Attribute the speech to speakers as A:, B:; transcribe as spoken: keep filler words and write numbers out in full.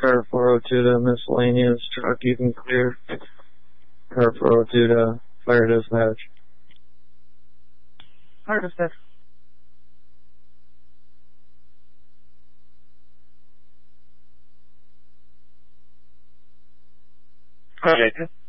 A: Car four oh two to miscellaneous truck, you can clear. Car four oh two to fire dispatch.
B: Fire dispatch. Okay.